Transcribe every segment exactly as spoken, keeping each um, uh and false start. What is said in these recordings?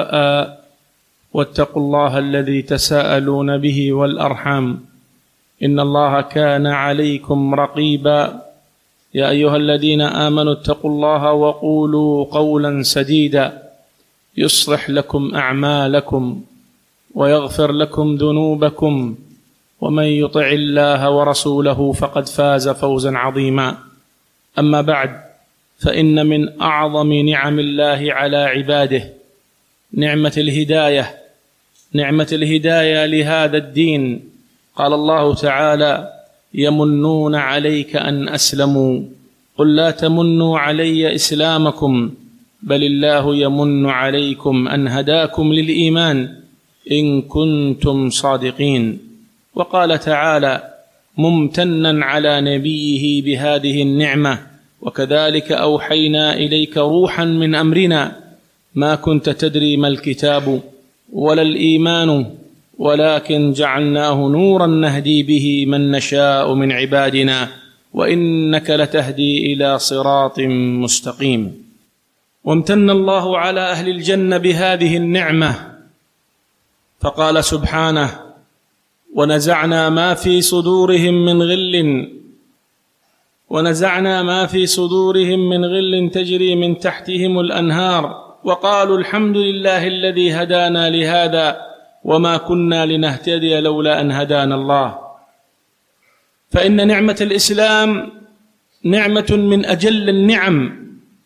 الدعاء واتقوا الله الذي تساءلون به والأرحام إن الله كان عليكم رقيبا. يا أيها الذين آمنوا اتقوا الله وقولوا قولا سديدا يصلح لكم أعمالكم ويغفر لكم ذنوبكم ومن يطع الله ورسوله فقد فاز فوزا عظيما. أما بعد، فإن من أعظم نعم الله على عباده نعمة الهداية، نعمة الهداية لهذا الدين. قال الله تعالى: يمنون عليك أن أسلموا قل لا تمنوا علي إسلامكم بل الله يمن عليكم أن هداكم للإيمان إن كنتم صادقين. وقال تعالى ممتنا على نبيه بهذه النعمة: وكذلك أوحينا إليك روحا من أمرنا ما كنت تدري ما الكتاب ولا الإيمان ولكن جعلناه نورا نهدي به من نشاء من عبادنا وإنك لتهدي إلى صراط مستقيم. وامتن الله على أهل الجنة بهذه النعمة فقال سبحانه: ونزعنا ما في صدورهم من غل ونزعنا ما في صدورهم من غل تجري من تحتهم الأنهار وقالوا الحمد لله الذي هدانا لهذا وما كنا لنهتدي لولا أن هدانا الله. فإن نعمة الإسلام نعمة من أجل النعم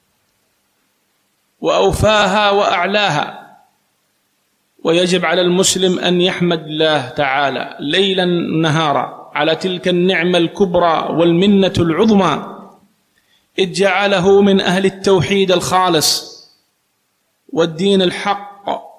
وأوفاها وأعلاها، ويجب على المسلم أن يحمد الله تعالى ليلا نهارا على تلك النعمة الكبرى والمنة العظمى، إذ جعله من أهل التوحيد الخالص والدين الحق،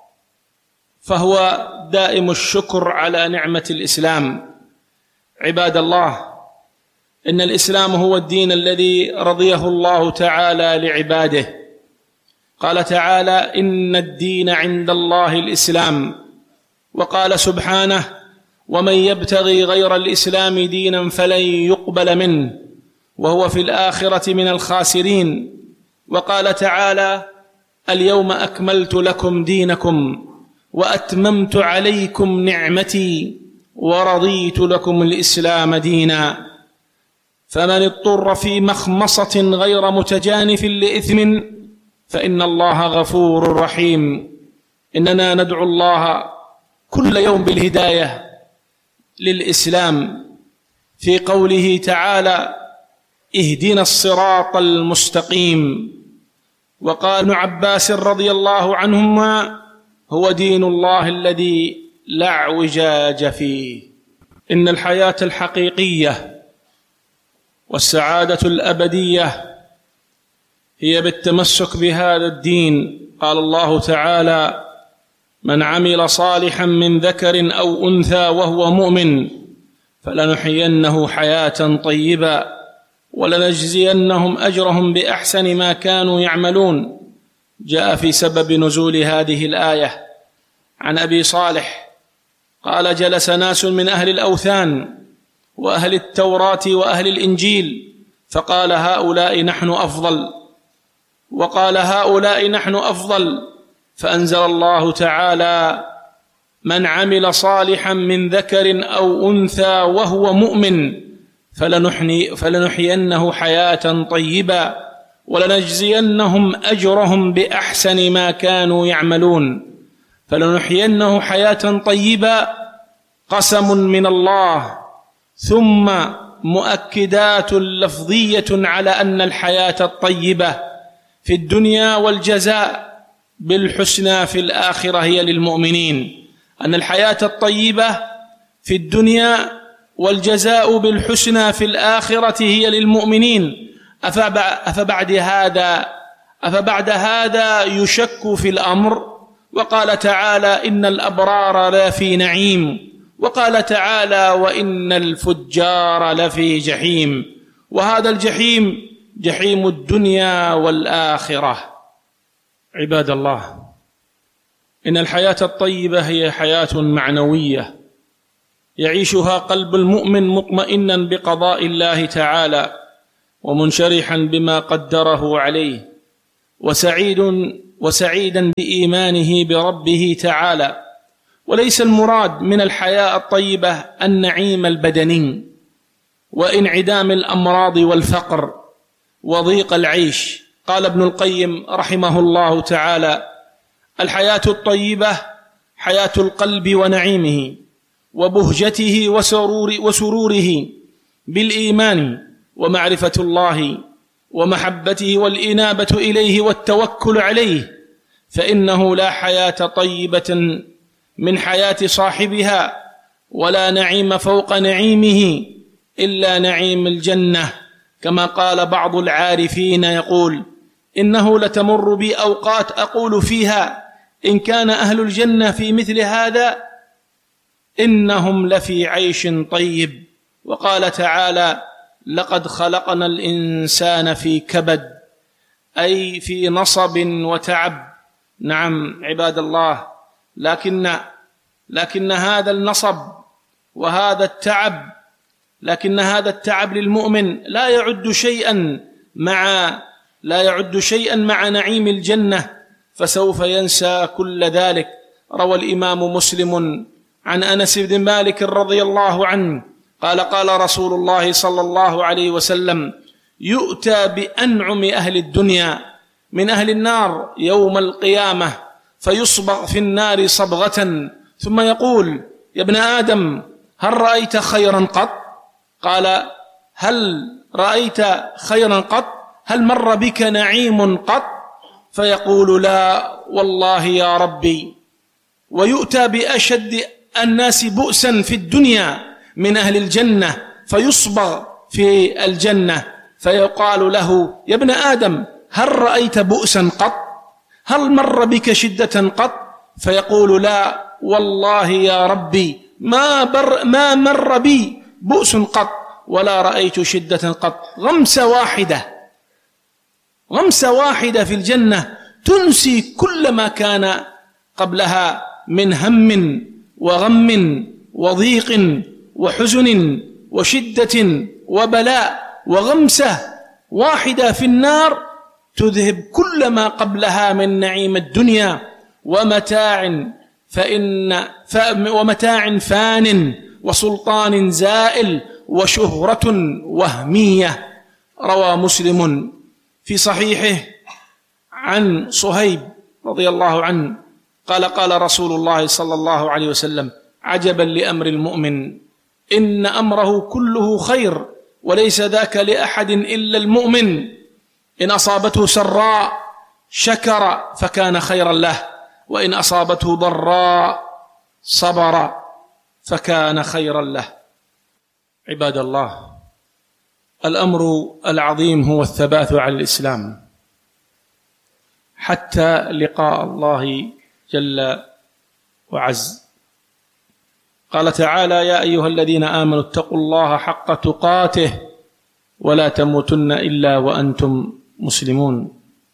فهو دائم الشكر على نعمة الإسلام. عباد الله، إن الإسلام هو الدين الذي رضيه الله تعالى لعباده. قال تعالى: إن الدين عند الله الإسلام. وقال سبحانه: ومن يبتغي غير الإسلام دينا فلن يقبل منه وهو في الآخرة من الخاسرين. وقال تعالى: اليوم أكملت لكم دينكم وأتممت عليكم نعمتي ورضيت لكم الإسلام دينا. فمن اضطر في مخمصة غير متجانف لإثم فإن الله غفور رحيم. إننا ندعو الله كل يوم بالهداية للإسلام في قوله تعالى: اهدنا الصراط المستقيم. وقال ابن عباس رضي الله عنهما: هو دين الله الذي لا اعوجاج فيه. إن الحياة الحقيقية والسعادة الأبدية هي بالتمسك بهذا الدين. قال الله تعالى: من عمل صالحا من ذكر أو أنثى وهو مؤمن فلنحيينه حياة طيبة ولنجزينهم أجرهم بأحسن ما كانوا يعملون. جاء في سبب نزول هذه الآية عن أبي صالح قال: جلس ناس من أهل الأوثان وأهل التوراة وأهل الإنجيل فقال: هؤلاء نحن أفضل، وقال: هؤلاء نحن أفضل، فأنزل الله تعالى: من عمل صالحا من ذكر أو أنثى وهو مؤمن فلنحيينه حياة طيبة ولنجزينهم أجرهم بأحسن ما كانوا يعملون. فلنحيينه حياة طيبة قسم من الله، ثم مؤكدات لفظية على أن الحياة الطيبة في الدنيا والجزاء بالحسنى في الآخرة هي للمؤمنين. أن الحياة الطيبة في الدنيا والجزاء بالحسنى في الآخرة هي للمؤمنين. أفبعد هذا أفبعد هذا يشك في الأمر؟ وقال تعالى: إن الأبرار لفي نعيم، وقال تعالى: وإن الفجار لفي جحيم. وهذا الجحيم جحيم الدنيا والآخرة. عباد الله، إن الحياة الطيبة هي حياة معنوية يعيشها قلب المؤمن مطمئنا بقضاء الله تعالى ومنشرحا بما قدره عليه، وسعيد وسعيدا بإيمانه بربه تعالى. وليس المراد من الحياة الطيبة النعيم البدني وانعدام الأمراض والفقر وضيق العيش. قال ابن القيم رحمه الله تعالى: الحياة الطيبة حياة القلب ونعيمه وبهجته وسرور وسروره بالإيمان ومعرفة الله ومحبته والإنابة إليه والتوكل عليه، فإنه لا حياة طيبة من حياة صاحبها ولا نعيم فوق نعيمه إلا نعيم الجنة. كما قال بعض العارفين يقول: إنه لتمر بي أوقات أقول فيها إن كان أهل الجنة في مثل هذا إنهم لفي عيش طيب. وقال تعالى: لقد خلقنا الإنسان في كبد، أي في نصب وتعب. نعم عباد الله، لكن لكن هذا النصب وهذا التعب لكن هذا التعب للمؤمن لا يعد شيئا مع لا يعد شيئا مع نعيم الجنة، فسوف ينسى كل ذلك. روى الإمام مسلم عن أنس بن مالك رضي الله عنه قال: قال رسول الله صلى الله عليه وسلم: يؤتى بأنعم أهل الدنيا من أهل النار يوم القيامة فيصبغ في النار صبغة ثم يقول: يا ابن آدم هل رأيت خيرا قط؟ قال: هل رأيت خيرا قط؟ هل مر بك نعيم قط؟ فيقول: لا والله يا ربي. ويؤتى بأشد الناس بؤسا في الدنيا من أهل الجنة فيصبغ في الجنة فيقال له: يا ابن آدم هل رأيت بؤسا قط؟ هل مر بك شدة قط؟ فيقول: لا والله يا ربي ما, بر ما مر بي بؤس قط ولا رأيت شدة قط. غمسة واحدة غمسة واحدة في الجنة تنسي كل ما كان قبلها من هم وغم وضيق وحزن وشدة وبلاء. وغمسة واحدة في النار تذهب كل ما قبلها من نعيم الدنيا ومتاع فإن ومتاع فان وسلطان زائل وشهرة وهمية. روى مسلم في صحيحه عن صهيب رضي الله عنه قال: قال رسول الله صلى الله عليه وسلم: عجبا لأمر المؤمن إن أمره كله خير وليس ذاك لأحد إلا المؤمن، إن أصابته سراء شكر فكان خيرا له، وإن أصابته ضراء صبر فكان خيرا له. عباد الله، الأمر العظيم هو الثبات على الإسلام حتى لقاء الله جل وعز. قال تعالى: يا أيها الذين آمنوا اتقوا الله حق تقاته ولا تموتن إلا وأنتم مسلمون.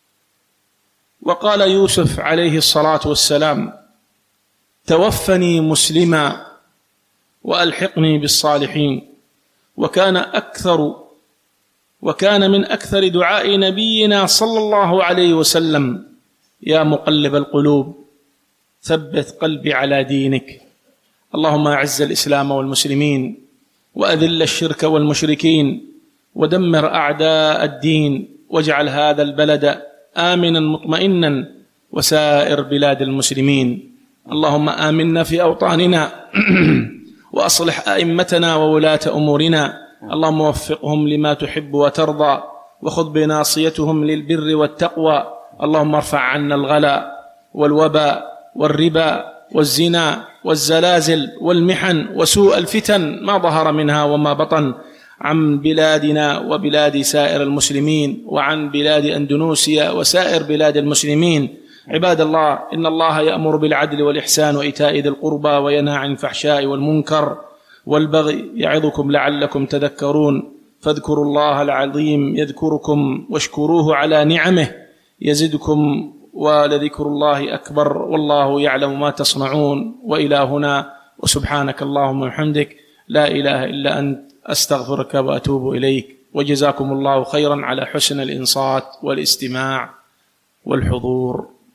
وقال يوسف عليه الصلاة والسلام: توفني مسلما وألحقني بالصالحين. وكان أكثر وكان من أكثر دعاء نبينا صلى الله عليه وسلم: يا مقلب القلوب ثبت قلبي على دينك. اللهم أعز الإسلام والمسلمين وأذل الشرك والمشركين ودمر أعداء الدين، واجعل هذا البلد آمنا مطمئنا وسائر بلاد المسلمين. اللهم آمنا في أوطاننا وأصلح أئمتنا وولاة أمورنا، اللهم وفقهم لما تحب وترضى وخذ بناصيتهم للبر والتقوى. اللهم ارفع عنا الغلا والوباء والربا والزنا والزلازل والمحن وسوء الفتن ما ظهر منها وما بطن عن بلادنا وبلاد سائر المسلمين وعن بلاد أندونيسيا وسائر بلاد المسلمين. عباد الله، إن الله يأمر بالعدل والإحسان وإيتاء ذي القربى وينهى عن الفحشاء والمنكر والبغي يعظكم لعلكم تذكرون. فاذكروا الله العظيم يذكركم واشكروه على نعمه يزدكم ولذكر الله أكبر والله يعلم ما تصنعون. وإلى هنا وسبحانك اللهم وبحمدك لا إله إلا أنت أستغفرك وأتوب إليك. وجزاكم الله خيرا على حسن الإنصات والاستماع والحضور.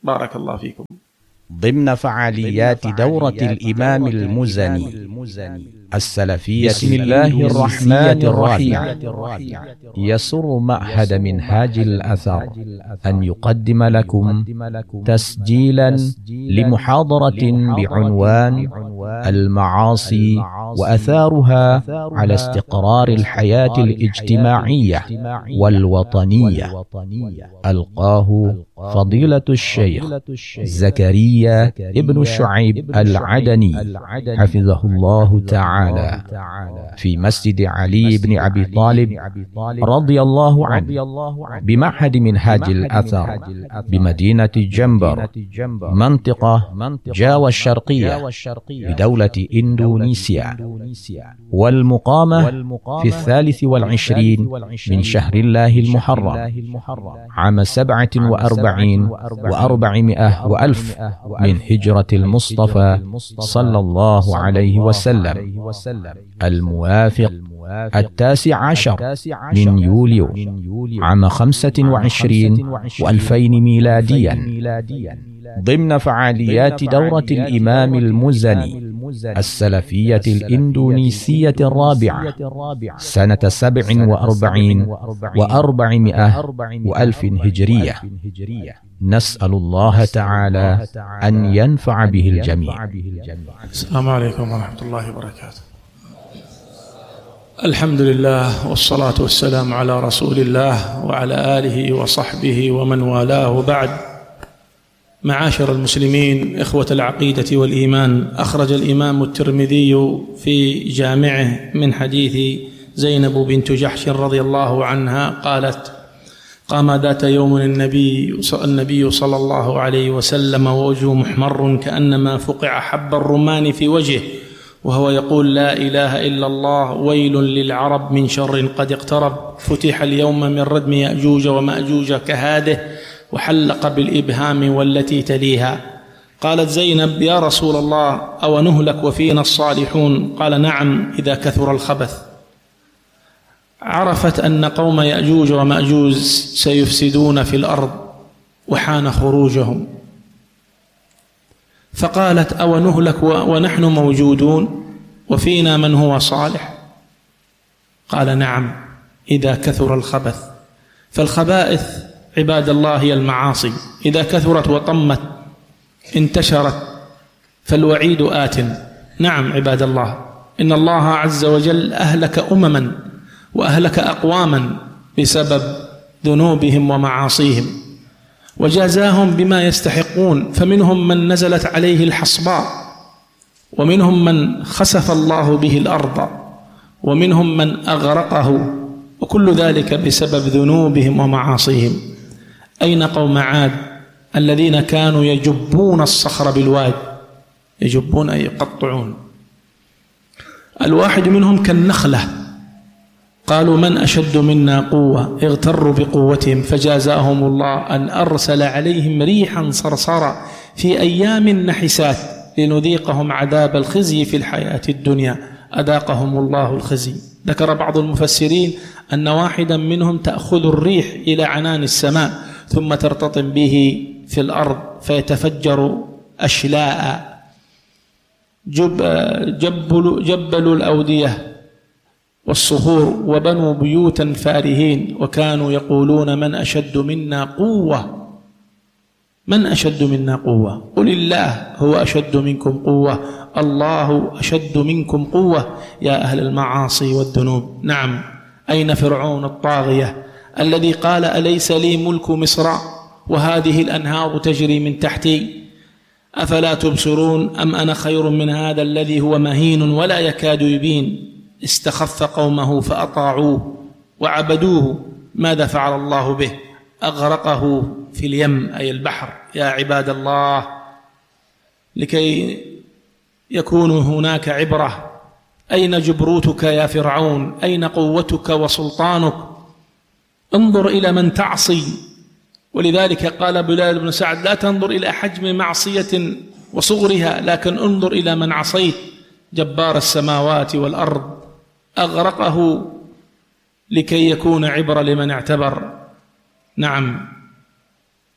بارك الله فيكم. ضمن فعاليات دورة الإمام المزني السلفية بسم الله الرحمن الرحيم، يسر معهد منهاج الأثر أن يقدم لكم تسجيلا لمحاضرة بعنوان المعاصي وأثارها على استقرار الحياة الاجتماعية والوطنية. ألقاه فضيلة الشيخ زكريا ابن شعيب العدني حفظه الله تعالى في مسجد علي بن أبي طالب رضي الله عنه بمعهد منهاج الأثر بمدينة جنبر منطقة جاوة الشرقية بدولة إندونيسيا، والمقامة في الثالث والعشرين من شهر الله المحرم عام سبعة وأربعين وأربعمائة وألف من هجرة المصطفى صلى الله عليه وسلم، الموافق التاسع عشر من يوليو عام خمسة وعشرين وألفين ميلاديا، ضمن فعاليات دورة الإمام المزني السلفية الإندونيسية الرابعة سنة سبع وأربعين وأربعمائة وألف هجرية. نسأل الله تعالى أن ينفع به الجميع. السلام عليكم ورحمة الله وبركاته. الحمد لله والصلاة والسلام على رسول الله وعلى آله وصحبه ومن والاه، وبعد. معاشر المسلمين إخوة العقيدة والإيمان، أخرج الإمام الترمذي في جامعه من حديث زينب بنت جحش رضي الله عنها قالت: قام ذات يوم النبي النبي صلى الله عليه وسلم ووجهه محمر كأنما فقع حب الرمان في وجهه، وهو يقول: لا إله إلا الله، ويل للعرب من شر قد اقترب، فتح اليوم من ردم يأجوج ومأجوج كهاده، وحلق بالإبهام والتي تليها. قالت زينب: يا رسول الله، أو نهلك وفينا الصالحون؟ قال: نعم، إذا كثر الخبث. عرفت أن قوم يأجوج ومأجوج سيفسدون في الأرض وحان خروجهم، فقالت: أو نهلك ونحن موجودون وفينا من هو صالح؟ قال: نعم، إذا كثر الخبث. فالخبائث عباد الله هي المعاصي، إذا كثرت وطمت انتشرت، فالوعيد آت. نعم عباد الله، إن الله عز وجل أهلك أمما وأهلك أقواما بسبب ذنوبهم ومعاصيهم، وجازاهم بما يستحقون، فمنهم من نزلت عليه الحصباء، ومنهم من خسف الله به الأرض، ومنهم من أغرقه، وكل ذلك بسبب ذنوبهم ومعاصيهم. أين قوم عاد الذين كانوا يجبون الصخر بالواد؟ يجبون أي يقطعون. الواحد منهم كالنخلة، قالوا: من أشد منا قوة؟ اغتروا بقوتهم، فجازاهم الله أن أرسل عليهم ريحا صرصرا في أيام نحسات لنذيقهم عذاب الخزي في الحياة الدنيا، أذاقهم الله الخزي. ذكر بعض المفسرين أن واحدا منهم تأخذ الريح إلى عنان السماء ثم ترتطم به في الأرض فيتفجر أشلاء. جب جبلوا جبل الأودية والصخور وبنوا بيوتا فارهين، وكانوا يقولون: من أشد منا قوة؟ من أشد منا قوة؟ قل الله هو أشد منكم قوة، الله أشد منكم قوة يا أهل المعاصي والذنوب. نعم، أين فرعون الطاغية الذي قال: أليس لي ملك مصر وهذه الأنهار تجري من تحتي، أفلا تبصرون؟ أم أنا خير من هذا الذي هو مهين ولا يكاد يبين؟ استخف قومه فأطاعوه وعبدوه، ماذا فعل الله به؟ أغرقه في اليم أي البحر. يا عباد الله، لكي يكون هناك عبرة، أين جبروتك يا فرعون؟ أين قوتك وسلطانك؟ انظر إلى من تعصي. ولذلك قال بلال بن سعد: لا تنظر إلى حجم معصية وصغرها، لكن انظر إلى من عصيت. جبار السماوات والأرض أغرقه لكي يكون عبرة لمن اعتبر. نعم،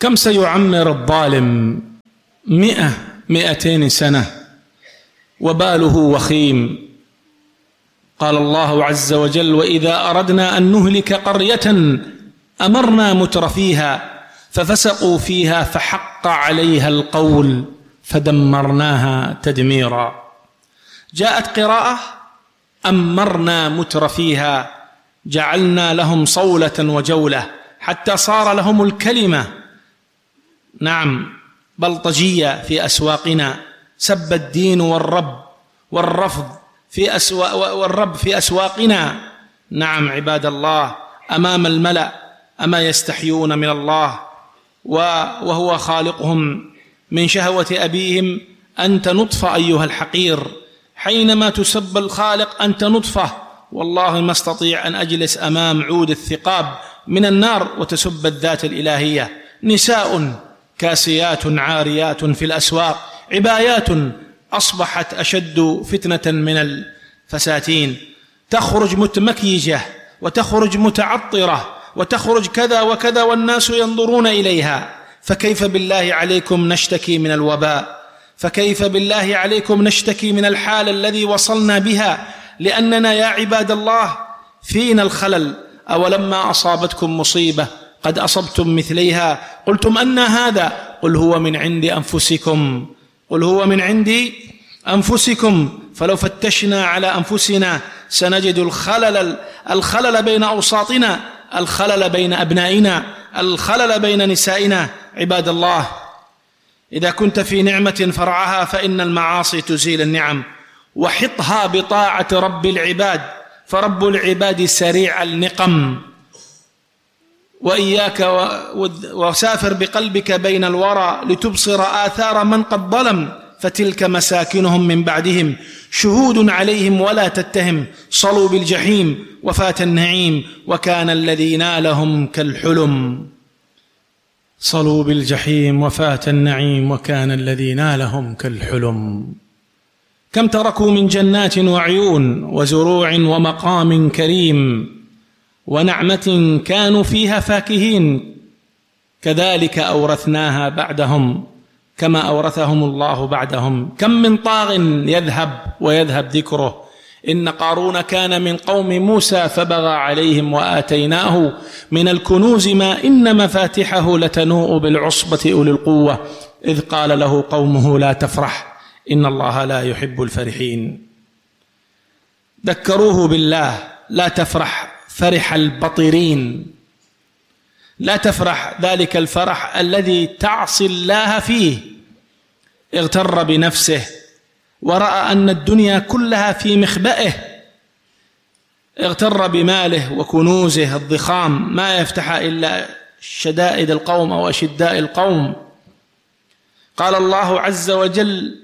كم سيعمر الظالم؟ مئة مئتين سنة وباله وخيم. قال الله عز وجل: وإذا أردنا أن نهلك قرية أمرنا مترفيها ففسقوا فيها فحق عليها القول فدمرناها تدميرا. جاءت قراءة: أمرنا مترفيها، جعلنا لهم صولة وجولة حتى صار لهم الكلمة نعم بلطجية في أسواقنا. سب الدين والرب والرفض في أسواق والرب في أسواقنا. نعم عباد الله، أمام الملأ أما يستحيون من الله وهو خالقهم من شهوة أبيهم؟ أنت نطفة أيها الحقير، حينما تسب الخالق أنت نطفة. والله ما استطيع أن أجلس أمام عود الثقاب من النار وتسب الذات الإلهية. نساء كاسيات عاريات في الأسواق، عبايات أصبحت أشد فتنة من الفساتين، تخرج متمكيجة وتخرج متعطرة وتخرج كذا وكذا والناس ينظرون إليها. فكيف بالله عليكم نشتكي من الوباء؟ فكيف بالله عليكم نشتكي من الحال الذي وصلنا بها؟ لأننا يا عباد الله فينا الخلل. أولما أصابتكم مصيبة قد أصبتم مثليها قلتم أن هذا؟ قل هو من عند أنفسكم، قل هو من عند أنفسكم. فلو فتشنا على أنفسنا سنجد الخلل الخلل بين أوساطنا، الخلل بين أبنائنا، الخلل بين نسائنا. عباد الله، إذا كنت في نعمة فرعها فإن المعاصي تزيل النعم، وحطها بطاعة رب العباد، فرب العباد سريع النقم. وإياك وسافر بقلبك بين الورى لتبصر آثار من قد ظلم، فتلك مساكنهم من بعدهم شهود عليهم ولا تتهم، صلوا بالجحيم وفات النعيم وكان الذي نالهم كالحلم. صلوا بالجحيم وفات النعيم وكان الذي نالهم كالحلم. كم تركوا من جنات وعيون وزروع ومقام كريم ونعمة كانوا فيها فاكهين، كذلك أورثناها بعدهم كما أورثهم الله بعدهم. كم من طاغ يذهب ويذهب ذكره. إن قارون كان من قوم موسى فبغى عليهم وآتيناه من الكنوز ما إن مفاتحه لتنوء بالعصبة أولي القوة إذ قال له قومه لا تفرح إن الله لا يحب الفرحين. ذكروه بالله: لا تفرح فرح البطرين، لا تفرح ذلك الفرح الذي تعصي الله فيه. اغتر بنفسه ورأى أن الدنيا كلها في مخبئه، اغتر بماله وكنوزه الضخام ما يفتح إلا شدائد القوم أو أشداء القوم. قال الله عز وجل: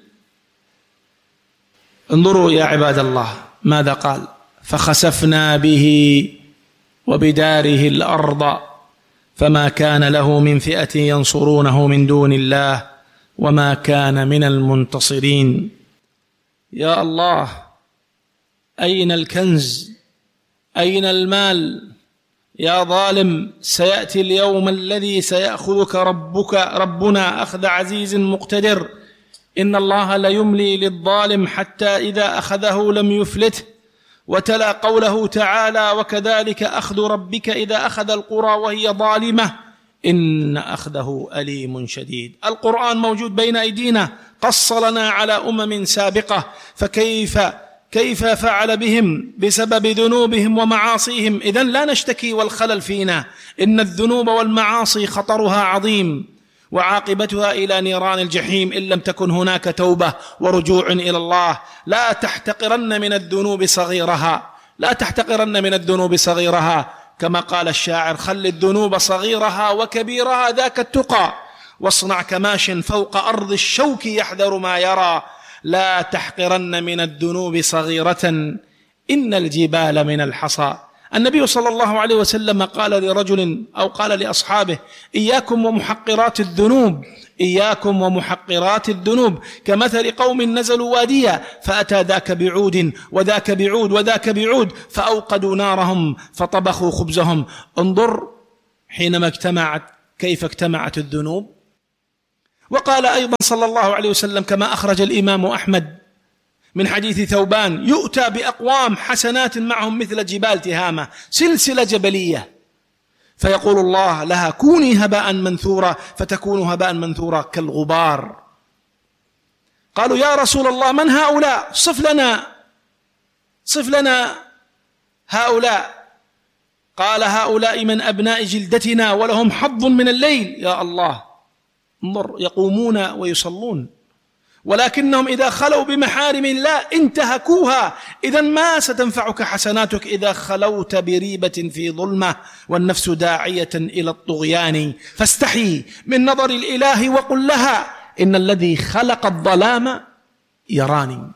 انظروا يا عباد الله ماذا قال: فخسفنا به وبداره الأرض فما كان له من فئة ينصرونه من دون الله وما كان من المنتصرين. يا الله، أين الكنز؟ أين المال؟ يا ظالم، سيأتي اليوم الذي سيأخذك ربك ربنا أخذ عزيز مقتدر. إن الله ليملي للظالم حتى إذا أخذه لم يفلته. وتلا قوله تعالى: وكذلك أخذ ربك إذا أخذ القرى وهي ظالمة إن أخذه أليم شديد. القرآن موجود بين أيدينا، قص لنا على أمم سابقة فكيف كيف فعل بهم بسبب ذنوبهم ومعاصيهم. إذن لا نشتكي والخلل فينا، إن الذنوب والمعاصي خطرها عظيم وعاقبتها إلى نيران الجحيم إن لم تكن هناك توبة ورجوع إلى الله. لا تحتقرن من الذنوب صغيرها، لا تحتقرن من الذنوب صغيرها، كما قال الشاعر: خل الذنوب صغيرها وكبيرها ذاك التقى، واصنع كماش فوق أرض الشوك يحذر ما يرى. لا تحقرن من الذنوب صغيرة إن الجبال من الحصى. النبي صلى الله عليه وسلم قال لرجل أو قال لأصحابه: إياكم ومحقرات الذنوب، إياكم ومحقرات الذنوب، كمثل قوم نزلوا واديا فأتى ذاك بعود وذاك بعود وذاك بعود فأوقدوا نارهم فطبخوا خبزهم. انظر حينما اجتمعت كيف اجتمعت الذنوب. وقال أيضا صلى الله عليه وسلم كما أخرج الإمام أحمد من حديث ثوبان: يؤتى بأقوام حسنات معهم مثل جبال تهامة، سلسلة جبلية، فيقول الله لها: كوني هباء منثورا، فتكون هباء منثورا كالغبار. قالوا: يا رسول الله من هؤلاء؟ صف لنا صف لنا هؤلاء. قال: هؤلاء من أبناء جلدتنا ولهم حظ من الليل. يا الله، انظر، يقومون ويصلون، ولكنهم إذا خلوا بمحارم الله انتهكوها. إذن ما ستنفعك حسناتك إذا خلوت بريبة في ظلمة والنفس داعية إلى الطغيان. فاستحي من نظر الإله وقل لها: إن الذي خلق الظلام يراني.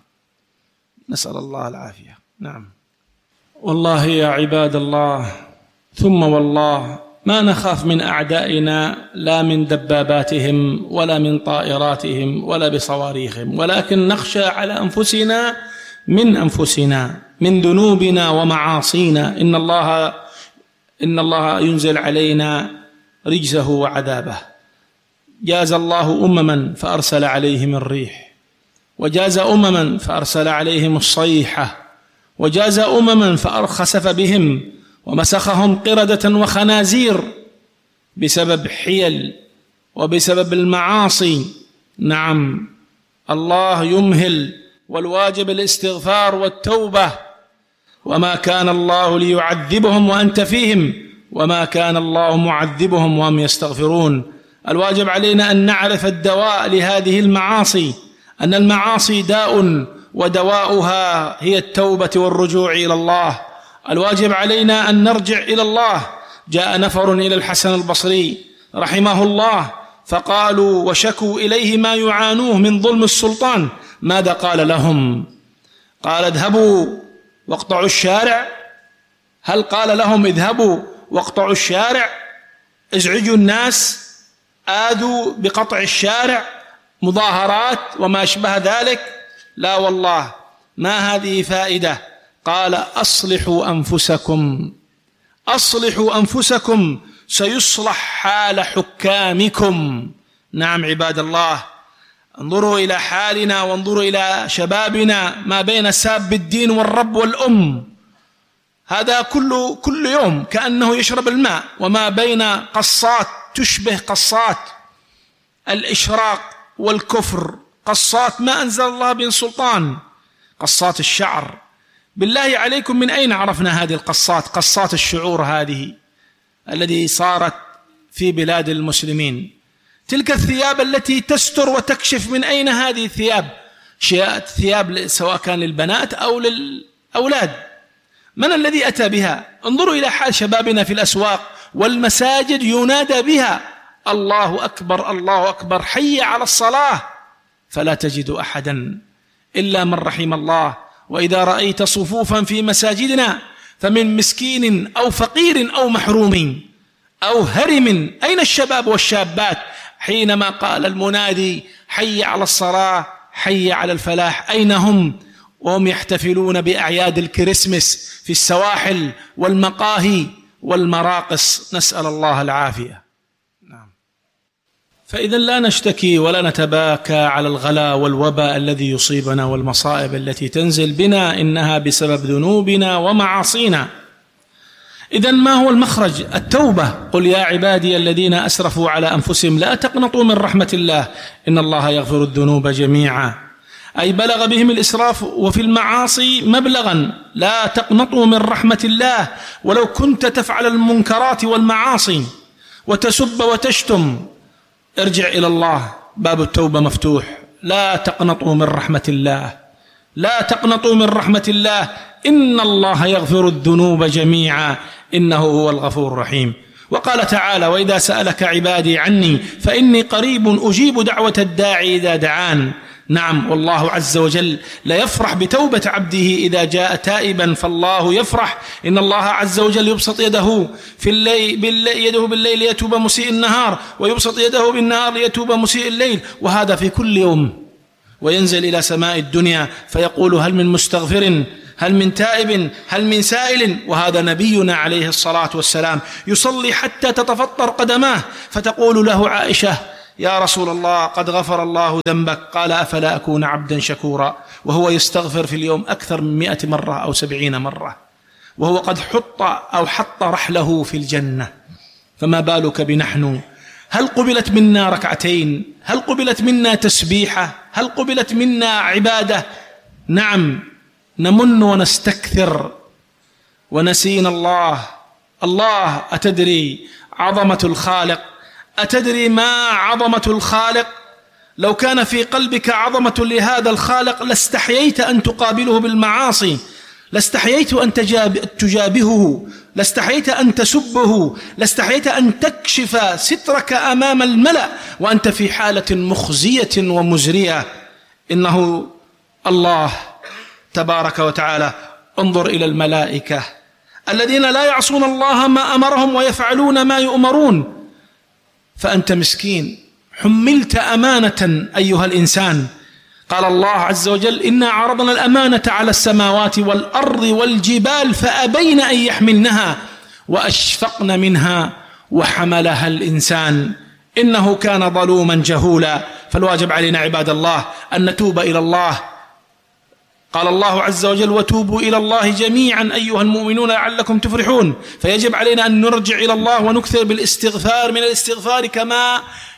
نسأل الله العافية. نعم. والله يا عباد الله، ثم والله ما نخاف من أعدائنا لا من دباباتهم ولا من طائراتهم ولا بصواريخهم، ولكن نخشى على أنفسنا من أنفسنا، من ذنوبنا ومعاصينا. إن الله إن الله ينزل علينا رجزه وعذابه. جاز الله أمما فأرسل عليهم الريح، وجاز أمما فأرسل عليهم الصيحة، وجاز أمما فأرخسف بهم ومسخهم قردة وخنازير بسبب حيل وبسبب المعاصي. نعم، الله يمهل، والواجب الاستغفار والتوبة. وما كان الله ليعذبهم وأنت فيهم، وما كان الله معذبهم وهم يستغفرون. الواجب علينا أن نعرف الدواء لهذه المعاصي، أن المعاصي داء ودواؤها هي التوبة والرجوع إلى الله. الواجب علينا أن نرجع إلى الله. جاء نفر إلى الحسن البصري رحمه الله فقالوا وشكوا إليه ما يعانوه من ظلم السلطان. ماذا قال لهم؟ قال: اذهبوا واقطعوا الشارع. هل قال لهم اذهبوا واقطعوا الشارع؟ ازعجوا الناس، آذوا بقطع الشارع، مظاهرات وما أشبه ذلك؟ لا والله، ما هذه فائدة. قال: أصلحوا أنفسكم، أصلحوا أنفسكم سيصلح حال حكامكم. نعم عباد الله، انظروا إلى حالنا وانظروا إلى شبابنا، ما بين ساب الدين والرب والأم، هذا كل كل يوم كأنه يشرب الماء، وما بين قصات تشبه قصات الإشراق والكفر، قصات ما أنزل الله بين سلطان، قصات الشعر. بالله عليكم، من أين عرفنا هذه القصات؟ قصات الشعور هذه التي صارت في بلاد المسلمين، تلك الثياب التي تستر وتكشف. من أين هذه الثياب؟ ثياب سواء كان للبنات أو للأولاد. من الذي أتى بها؟ انظروا إلى حال شبابنا في الأسواق والمساجد، ينادى بها: الله أكبر الله أكبر، حي على الصلاة، فلا تجد أحدا إلا من رحم الله. وإذا رأيت صفوفا في مساجدنا فمن مسكين أو فقير أو محروم أو هرم. أين الشباب والشابات حينما قال المنادي: حي على الصلاة، حي على الفلاح؟ أين هم وهم يحتفلون بأعياد الكريسماس في السواحل والمقاهي والمراقص؟ نسأل الله العافية. فإذا لا نشتكي ولا نتباكى على الغلا والوباء الذي يصيبنا والمصائب التي تنزل بنا، إنها بسبب ذنوبنا ومعاصينا. إذن ما هو المخرج؟ التوبة. قل يا عبادي الذين أسرفوا على أنفسهم لا تقنطوا من رحمة الله إن الله يغفر الذنوب جميعا، أي بلغ بهم الإسراف وفي المعاصي مبلغا. لا تقنطوا من رحمة الله، ولو كنت تفعل المنكرات والمعاصي وتسب وتشتم، ارجع إلى الله، باب التوبة مفتوح. لا تقنطوا من رحمة الله، لا تقنطوا من رحمة الله، إن الله يغفر الذنوب جميعا إنه هو الغفور الرحيم. وقال تعالى: وإذا سألك عبادي عني فإني قريب أجيب دعوة الداعي إذا دعان. نعم، والله عز وجل لا يفرح بتوبة عبده إذا جاء تائبا، فالله يفرح. إن الله عز وجل يبسط يده في الليل بالليل يده بالليل ليتوب مسيء النهار، ويبسط يده بالنهار ليتوب مسيء الليل، وهذا في كل يوم. وينزل إلى سماء الدنيا فيقول: هل من مستغفر هل من تائب هل من سائل؟ وهذا نبينا عليه الصلاة والسلام يصلي حتى تتفطر قدماه، فتقول له عائشة: يا رسول الله قد غفر الله ذنبك. قال: أفلا أكون عبدا شكورا؟ وهو يستغفر في اليوم أكثر من مئة مرة أو سبعين مرة، وهو قد حط أو حط رحله في الجنة، فما بالك بنحن؟ هل قبلت منا ركعتين؟ هل قبلت منا تسبيحة؟ هل قبلت منا عبادة؟ نعم، نمن ونستكثر ونسينا الله. الله، أتدري عظمة الخالق؟ أتدري ما عظمة الخالق؟ لو كان في قلبك عظمة لهذا الخالق لاستحييت أن تقابله بالمعاصي، لاستحييت أن تجابهه، لاستحييت أن تسبه، لاستحييت أن تكشف سترك أمام الملأ وأنت في حالة مخزية ومزرية. إنه الله تبارك وتعالى. انظر إلى الملائكة الذين لا يعصون الله ما أمرهم ويفعلون ما يؤمرون، فأنت مسكين حملت أمانة أيها الإنسان. قال الله عز وجل: إنا عرضنا الأمانة على السماوات والأرض والجبال فأبين أن يحملنها وأشفقن منها وحملها الإنسان إنه كان ظلوما جهولا. فالواجب علينا عباد الله أن نتوب إلى الله. قال الله عز وجل: وتوبوا إلى الله جميعا أيها المؤمنون لعلكم تفلحون. فيجب علينا أن نرجع إلى الله ونكثر بالاستغفار، من الاستغفار كما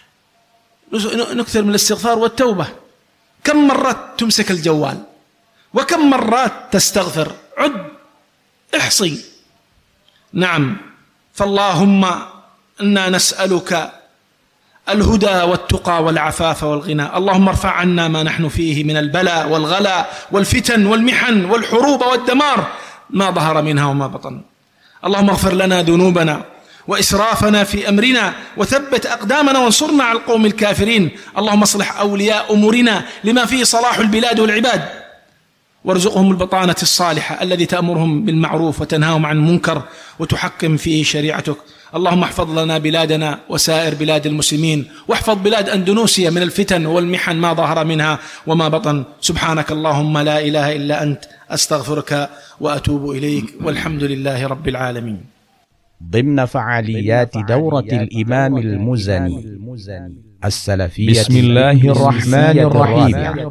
نكثر من الاستغفار والتوبة. كم مرات تمسك الجوال وكم مرات تستغفر؟ عد، احصي. نعم، فاللهم إنا نسألك الهدى والتقى والعفاف والغنى. اللهم ارفع عنا ما نحن فيه من البلاء والغلاء والفتن والمحن والحروب والدمار ما ظهر منها وما بطن. اللهم اغفر لنا ذنوبنا وإسرافنا في أمرنا وثبت أقدامنا وانصرنا على القوم الكافرين. اللهم اصلح أولياء أمورنا لما فيه صلاح البلاد والعباد، وارزقهم البطانة الصالحة الذي تأمرهم بالمعروف وتنهاهم عن المنكر وتحكم فيه شريعتك. اللهم احفظ لنا بلادنا وسائر بلاد المسلمين، واحفظ بلاد أندونيسيا من الفتن والمحن ما ظهر منها وما بطن. سبحانك اللهم لا إله إلا أنت، أستغفرك وأتوب إليك، والحمد لله رب العالمين. ضمن فعاليات دورة الإمام المزني السلفية، بسم الله الرحمن الرحيم،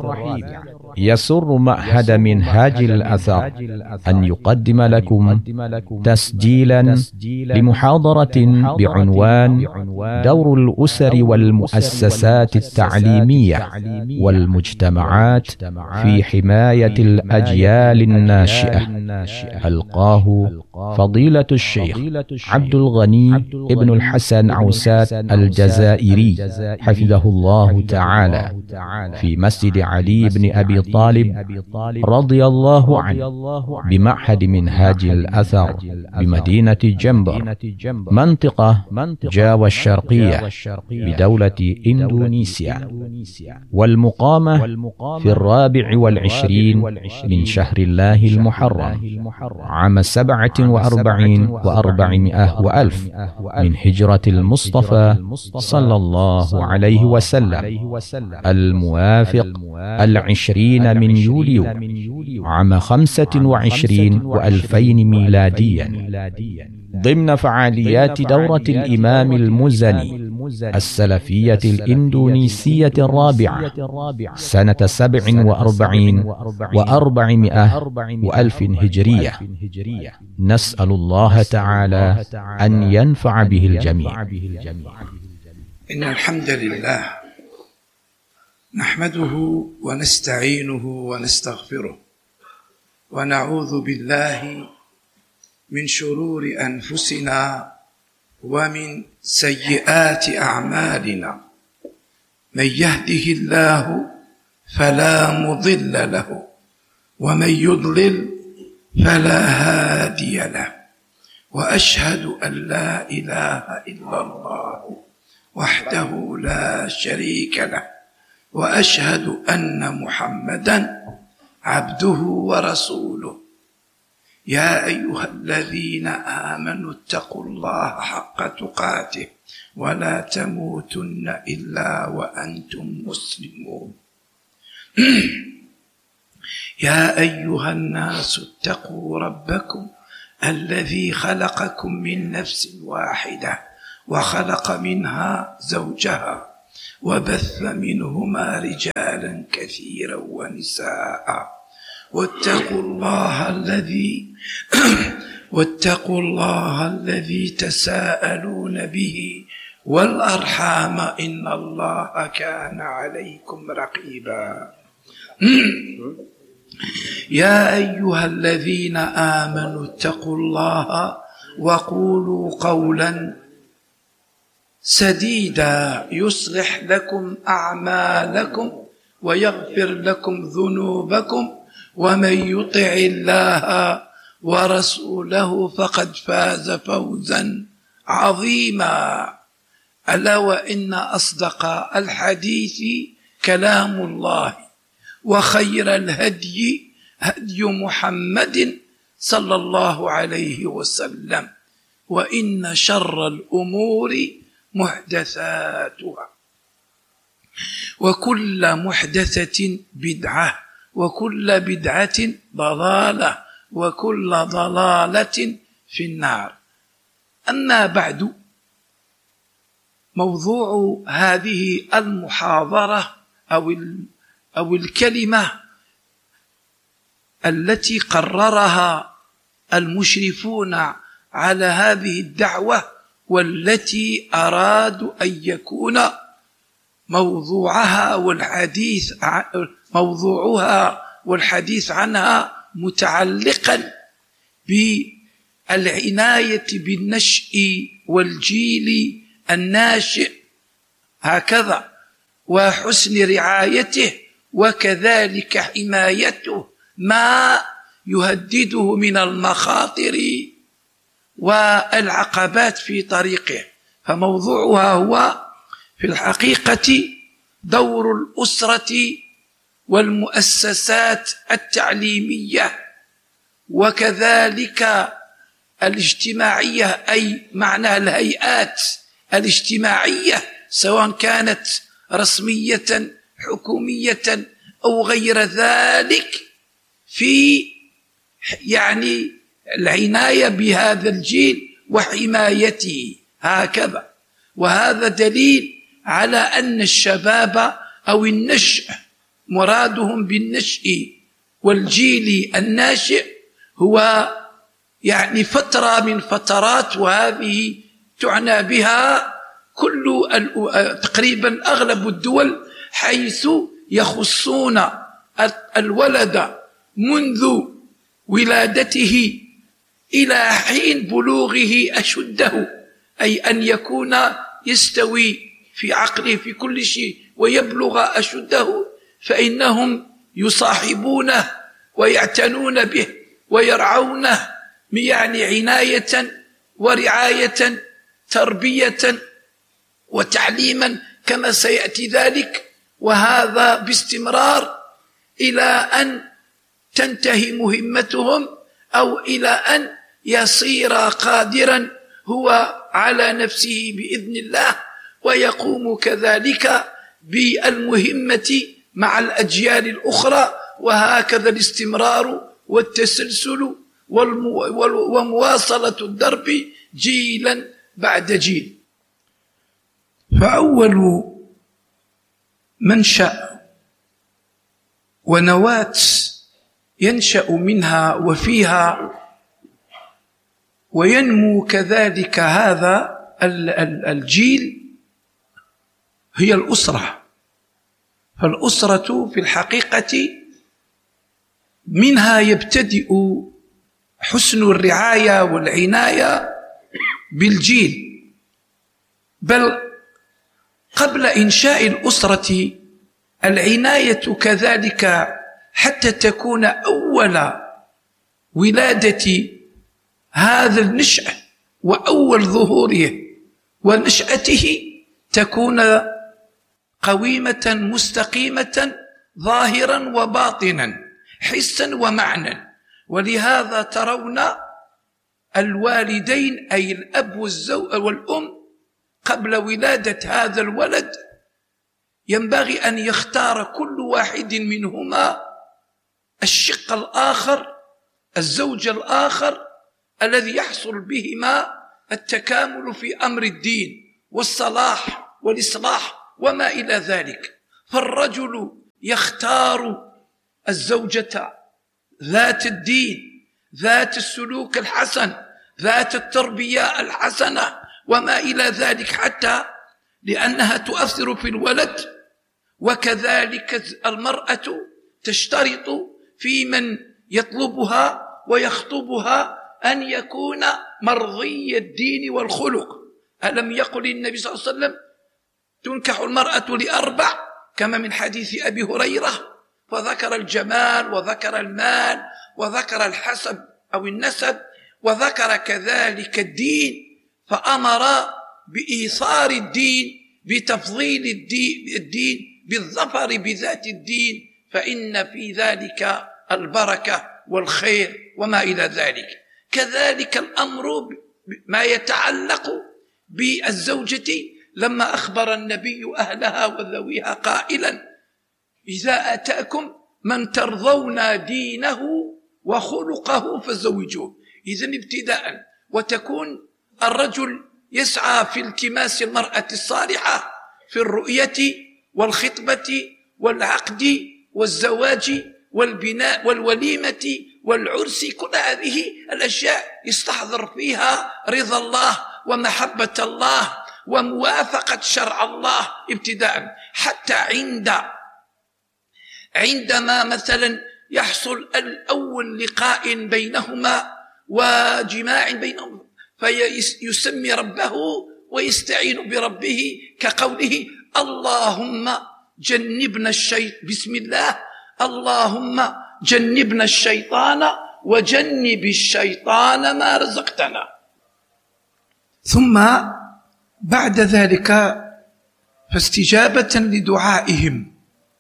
يسر معهد منهاج الأثر أن يقدم لكم تسجيلا لمحاضرة بعنوان دور الأسر والمؤسسات التعليمية والمجتمعات في حماية الأجيال الناشئة. ألقاه فضيلة الشيخ عبد الغني ابن الحسن عوسات الجزائري حفظه الله تعالى في مسجد علي بن أبي طالب رضي الله عنه بمعهد منهاج الأثر بمدينة جمبر منطقة جاوا الشرقية بدولة إندونيسيا، والمقامة في الرابع والعشرين من شهر الله المحرم عام سبعة وأربعين وأربعمائة وألف من هجرة المصطفى صلى الله عليه وسلم، الموافق العشرين من يوليو عام خمسة وعشرين وألفين ميلاديا، ضمن فعاليات دورة الإمام المزني السلفية الإندونيسية الرابعة سنة سبع وأربعين وأربعمائة وألف هجرية. نسأل الله تعالى أن ينفع به الجميع. إن الحمد لله نحمده ونستعينه ونستغفره، ونعوذ بالله من شرور أنفسنا ومن سيئات أعمالنا. من يهده الله فلا مضل له، ومن يضلل فلا هادي له. وأشهد أن لا إله إلا الله وحده لا شريك له، وأشهد أن محمدا عبده ورسوله. يا أيها الذين آمنوا اتقوا الله حق تقاته ولا تموتن إلا وأنتم مسلمون. يا أيها الناس اتقوا ربكم الذي خلقكم من نفس واحدة وخلق منها زوجها وبث منهما رجالا كثيرا ونساء واتقوا الله الذي واتقوا الله الذي تساءلون به والأرحام إن الله كان عليكم رقيبا. يا أيها الذين آمنوا اتقوا الله وقولوا قولا سديدا يصلح لكم أعمالكم ويغفر لكم ذنوبكم ومن يطع الله ورسوله فقد فاز فوزا عظيما. ألا وإن أصدق الحديث كلام الله وخير الهدي هدي محمد صلى الله عليه وسلم وإن شر الأمور محدثاتها وكل محدثة بدعة وكل بدعة ضلالة وكل ضلالة في النار. أما بعد، موضوع هذه المحاضرة أو أو الكلمة التي قررها المشرفون على هذه الدعوة والتي أرادوا أن يكون موضوعها والحديث موضوعها والحديث عنها متعلقا بالعناية بالنشء والجيل الناشئ هكذا وحسن رعايته وكذلك حمايته ما يهدده من المخاطر والعقبات في طريقه. فموضوعها هو في الحقيقة دور الأسرة والمؤسسات التعليمية وكذلك الاجتماعية، أي معنى الهيئات الاجتماعية سواء كانت رسمية حكومية أو غير ذلك، في يعني العناية بهذا الجيل وحمايته هكذا. وهذا دليل على أن الشباب أو النشء مرادهم بالنشء والجيل الناشئ هو يعني فترة من فترات، وهذه تعنى بها كل تقريبا أغلب الدول، حيث يخصون الولد منذ ولادته إلى حين بلوغه أشده، أي أن يكون يستوي في عقله في كل شيء ويبلغ أشده، فإنهم يصاحبونه ويعتنون به ويرعونه يعني عناية ورعاية تربية وتعليما كما سيأتي ذلك، وهذا باستمرار إلى أن تنتهي مهمتهم أو إلى أن يصير قادرا هو على نفسه بإذن الله ويقوم كذلك بالمهمة مع الأجيال الأخرى، وهكذا الاستمرار والتسلسل ومواصلة الدرب جيلا بعد جيل. فأول منشأ ونواة ينشأ منها وفيها وينمو كذلك هذا الجيل هي الأسرة. فالأسرة في الحقيقة منها يبتدئ حسن الرعاية والعناية بالجيل، بل قبل إنشاء الأسرة العناية كذلك حتى تكون أول ولادة هذا النشأ وأول ظهوره ونشأته تكون قويمة مستقيمة ظاهرا وباطنا حسا ومعنى. ولهذا ترون الوالدين أي الأب والزوج والأم قبل ولادة هذا الولد ينبغي أن يختار كل واحد منهما الشق الآخر، الزوج الآخر الذي يحصل بهما التكامل في أمر الدين والصلاح والإصلاح وما إلى ذلك. فالرجل يختار الزوجة ذات الدين، ذات السلوك الحسن، ذات التربية الحسنة وما إلى ذلك، حتى لأنها تؤثر في الولد. وكذلك المرأة تشترط في من يطلبها ويخطبها أن يكون مرضي الدين والخلق. ألم يقل النبي صلى الله عليه وسلم تنكح المرأة لأربع، كما من حديث أبي هريرة، فذكر الجمال وذكر المال وذكر الحسب أو النسب وذكر كذلك الدين، فأمر بإيثار الدين، بتفضيل الدين، بالظفر بذات الدين، فإن في ذلك البركة والخير وما إلى ذلك. كذلك الأمر ما يتعلق بالزوجة، لما أخبر النبي أهلها وذويها قائلا إذا أتاكم من ترضون دينه وخلقه فزوجوه. إذن ابتداء وتكون الرجل يسعى في التماس المرأة الصالحة في الرؤية والخطبة والعقد والزواج والبناء والوليمة والعرس. كل هذه الأشياء يستحضر فيها رضا الله ومحبة الله وموافقة شرع الله ابتداء، حتى عند عندما مثلا يحصل الأول لقاء بينهما وجماع بينهما فيسمي ربه ويستعين بربه، كقوله اللهم جنبنا الشيطان، بسم الله اللهم جنبنا الشيطان وجنب الشيطان ما رزقتنا. ثم بعد ذلك فاستجابة لدعائهم،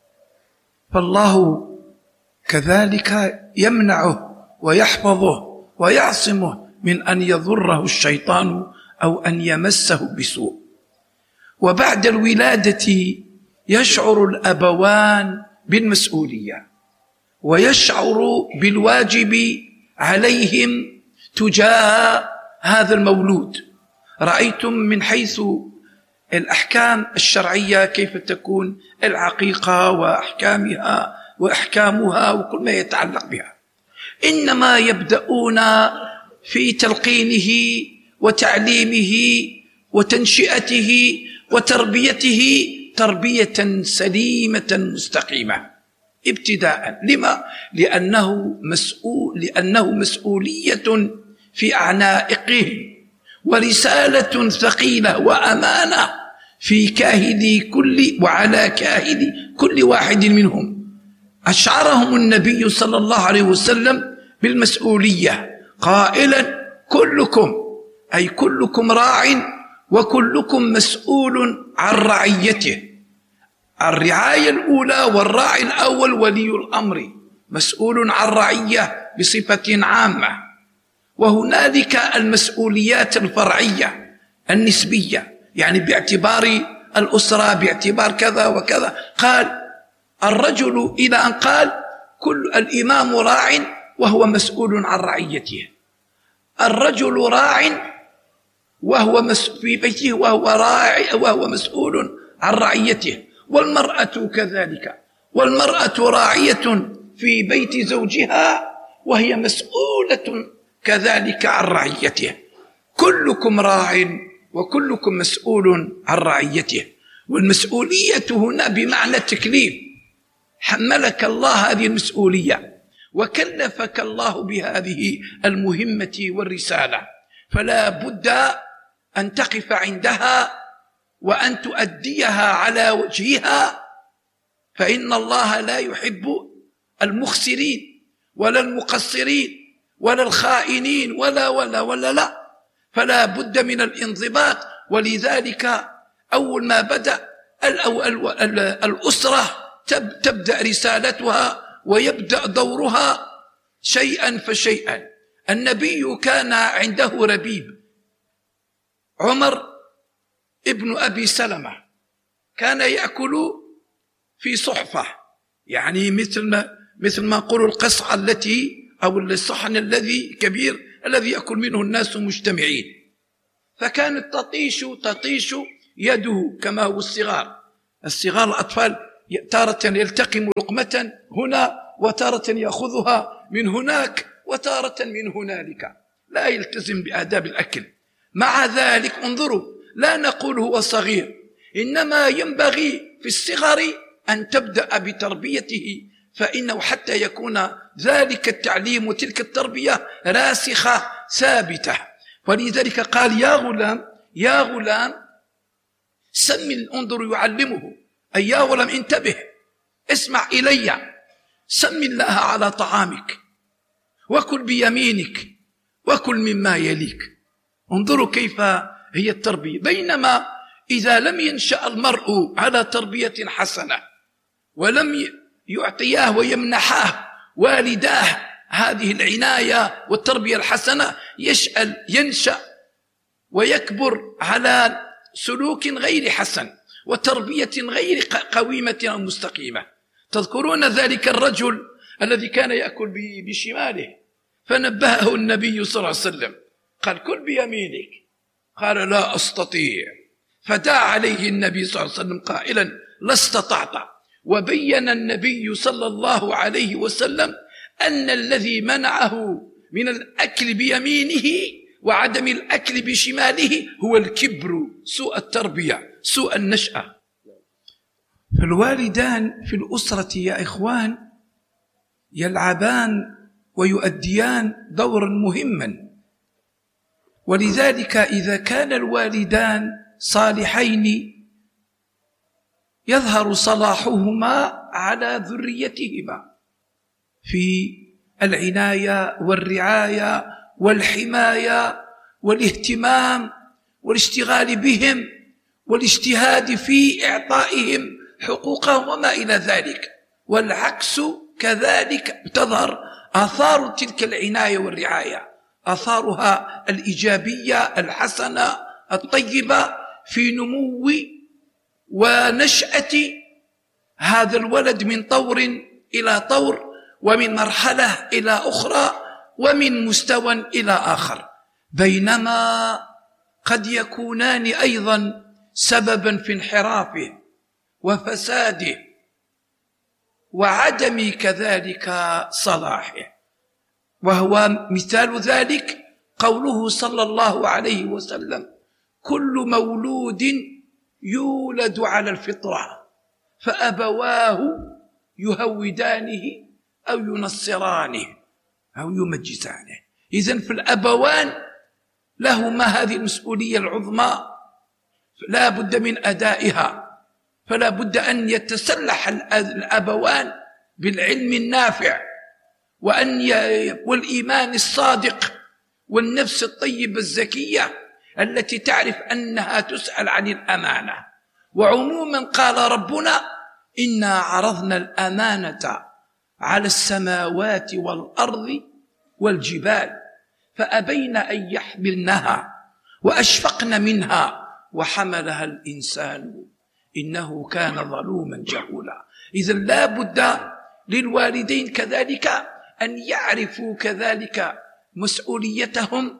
فالله كذلك يمنعه ويحفظه ويعصمه من أن يضره الشيطان أو أن يمسه بسوء. وبعد الولادة يشعر الأبوان بالمسؤولية ويشعر بالواجب عليهم تجاه هذا المولود. رأيتم من حيث الأحكام الشرعية كيف تكون العقيقة وأحكامها وأحكامها وكل ما يتعلق بها، إنما يبدأون في تلقينه وتعليمه وتنشئته وتربيته تربية سليمة مستقيمة ابتداء. لما؟ لأنه مسؤول لأنه مسؤولية في أعناقهم ورسالة ثقيلة وأمانة في كاهل كل وعلى كاهل كل واحد منهم. أشعرهم النبي صلى الله عليه وسلم بالمسؤولية قائلا كلكم أي كلكم راع وكلكم مسؤول عن رعيته. الرعاية الأولى والراعي الأول ولي الأمر مسؤول عن رعية بصفة عامة، وهنالك المسؤوليات الفرعية النسبية، يعني باعتبار الأسرة باعتبار كذا وكذا. قال الرجل إلى أن قال كل الإمام راع وهو مسؤول عن رعيته، الرجل راع وهو في بيته وهو راعي وهو مسؤول عن رعيته، والمرأة كذلك، والمرأة راعية في بيت زوجها وهي مسؤولة كذلك عن رعيته. كلكم راع وكلكم مسؤول عن رعيته. والمسؤولية هنا بمعنى التكليف، حملك الله هذه المسؤولية وكلفك الله بهذه المهمة والرسالة، فلا بد أن تقف عندها وأن تؤديها على وجهها، فإن الله لا يحب المخسرين ولا المقصرين ولا الخائنين ولا ولا ولا لا، فلا بد من الانضباط. ولذلك أول ما بدأ الأسرة تبدأ رسالتها ويبدأ دورها شيئا فشيئا. النبي كان عنده ربيب عمر ابن أبي سلمة، كان يأكل في صحفة، يعني مثل مثل ما نقول القصعة التي أو الصحن الذي كبير الذي يأكل منه الناس مجتمعين. فكانت تطيش تطيش يده كما هو الصغار الصغار الأطفال تارة يلتقم لقمة هنا وتارة يأخذها من هناك وتارة من هنالك، لا يلتزم بآداب الأكل. مع ذلك انظروا، لا نقول هو صغير، إنما ينبغي في الصغر أن تبدأ بتربيته، فإنه حتى يكون ذلك التعليم وتلك التربية راسخة ثابتة. ولذلك قال يا غلام يا غلام سم، انظر يعلمه، أي يا غلام انتبه اسمع إلي، سم الله على طعامك وكل بيمينك وكل مما يليك. انظروا كيف هي التربية. بينما إذا لم ينشأ المرء على تربية حسنة ولم يعطياه ويمنحاه والداه هذه العناية والتربية الحسنة، يشأل ينشأ ويكبر على سلوك غير حسن وتربية غير قويمة أو مستقيمة. تذكرون ذلك الرجل الذي كان يأكل بشماله، فنبهه النبي صلى الله عليه وسلم قال كل بيمينك، قال لا أستطيع، فدعا عليه النبي صلى الله عليه وسلم قائلا لا استطعت. وبين النبي صلى الله عليه وسلم أن الذي منعه من الأكل بيمينه وعدم الأكل بشماله هو الكبر، سوء التربية، سوء النشأة. فالوالدان في الأسرة يا إخوان يلعبان ويؤديان دورا مهما، ولذلك إذا كان الوالدان صالحين يظهر صلاحهما على ذريتهما في العناية والرعاية والحماية والاهتمام والاشتغال بهم والاجتهاد في إعطائهم حقوقهم وما إلى ذلك. والعكس كذلك تظهر آثار تلك العناية والرعاية، آثارها الإيجابية الحسنة الطيبة في نمو ونشأة هذا الولد من طور إلى طور، ومن مرحلة إلى أخرى، ومن مستوى إلى آخر. بينما قد يكونان أيضا سببا في انحرافه وفساده وعدم كذلك صلاحه. وهو مثال ذلك قوله صلى الله عليه وسلم كل مولود يولد على الفطرة فأبواه يهودانه أو ينصرانه أو يمجسانه. إذن في الأبوان لهما هذه المسؤولية العظمى لا بد من أدائها، فلا بد أن يتسلح الأبوان بالعلم النافع وأن ي... والإيمان الصادق والنفس الطيبة الزكية التي تعرف أنها تسأل عن الأمانة. وعموما قال ربنا إنا عرضنا الأمانة على السماوات والأرض والجبال فأبين أن يحملنها وأشفقن منها وحملها الإنسان إنه كان ظلوما جهولا. إذن لا بد للوالدين كذلك أن يعرفوا كذلك مسؤوليتهم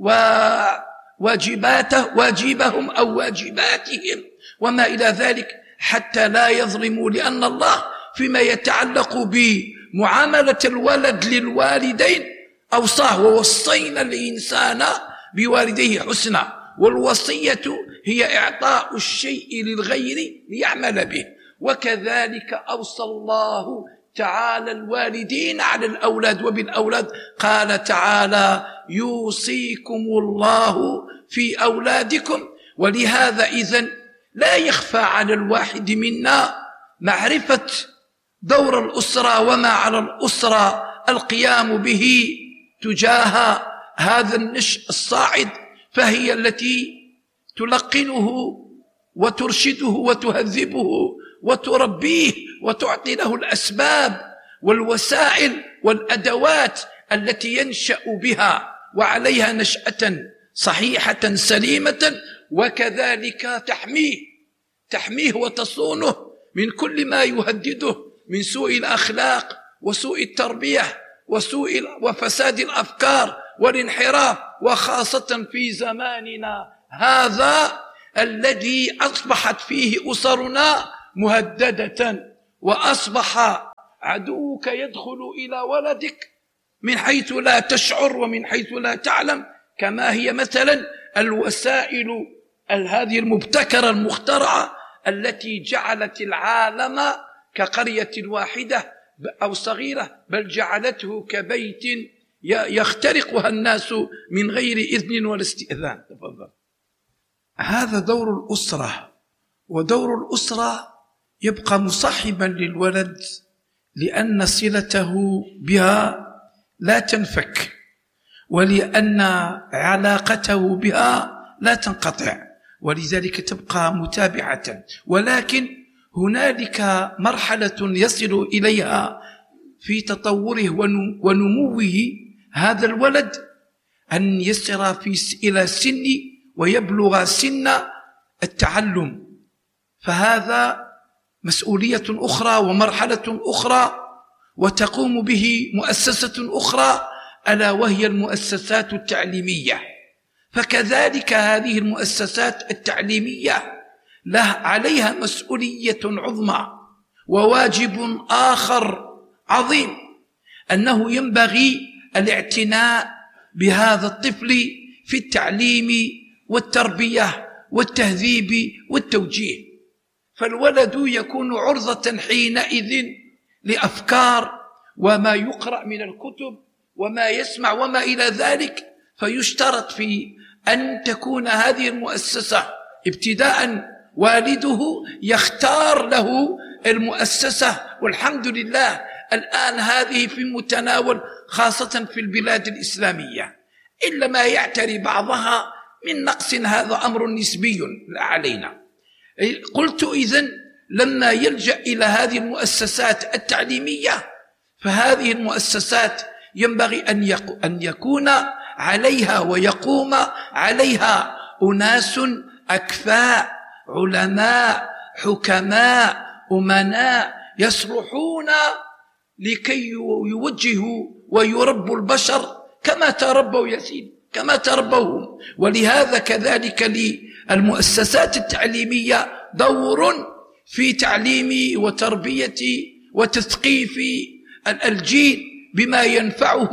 وواجباته واجبهم أو واجباتهم وما إلى ذلك، حتى لا يظلموا، لأن الله فيما يتعلق بمعاملة الولد للوالدين أوصاه ووصينا الإنسان بوالديه حسنا، والوصية هي إعطاء الشيء للغير ليعمل به. وكذلك أوصى الله تعالى الوالدين على الأولاد وبالأولاد، قال تعالى يوصيكم الله في أولادكم. ولهذا إذن لا يخفى على الواحد منا معرفة دور الأسرة وما على الأسرة القيام به تجاه هذا النشء الصاعد، فهي التي تلقنه وترشده وتهذبه وتربيه وتعطي له الأسباب والوسائل والأدوات التي ينشأ بها وعليها نشأة صحيحة سليمة، وكذلك تحميه تحميه وتصونه من كل ما يهدده من سوء الأخلاق وسوء التربية وسوء وفساد الأفكار والانحراف، وخاصة في زماننا هذا الذي أصبحت فيه أسرنا مهددة، وأصبح عدوك يدخل إلى ولدك من حيث لا تشعر ومن حيث لا تعلم، كما هي مثلا الوسائل هذه المبتكرة المخترعة التي جعلت العالم كقرية واحدة أو صغيرة، بل جعلته كبيت يخترقها الناس من غير إذن ولا استئذان. تفضل. هذا دور الأسرة، ودور الأسرة يبقى مصاحبا للولد لأن صلته بها لا تنفك، ولأن علاقته بها لا تنقطع، ولذلك تبقى متابعة. ولكن هنالك مرحلة يصل إليها في تطوره ونموه هذا الولد، أن يسر في إلى سن ويبلغ سن التعلم، فهذا مسؤولية أخرى ومرحلة أخرى، وتقوم به مؤسسة أخرى ألا وهي المؤسسات التعليمية. فكذلك هذه المؤسسات التعليمية له عليها مسؤولية عظمى وواجب آخر عظيم، أنه ينبغي الاعتناء بهذا الطفل في التعليم والتربية والتهذيب والتوجيه، فالولد يكون عرضة حينئذ لأفكار وما يقرأ من الكتب وما يسمع وما إلى ذلك. فيشترط في أن تكون هذه المؤسسة ابتداء والده يختار له المؤسسة، والحمد لله الآن هذه في متناول خاصة في البلاد الإسلامية، إلا ما يعتري بعضها من نقص، هذا أمر نسبي لا علينا. قلت إذن لما يلجأ إلى هذه المؤسسات التعليمية، فهذه المؤسسات ينبغي أن يكون عليها ويقوم عليها أناس أكفاء، علماء، حكماء، أمناء، يصلحون لكي يوجهوا ويربوا البشر كما تربوا يا سيدي، كما تربوهم. ولهذا كذلك للمؤسسات التعليمية دور في تعليم وتربية وتثقيف الجيل بما ينفعه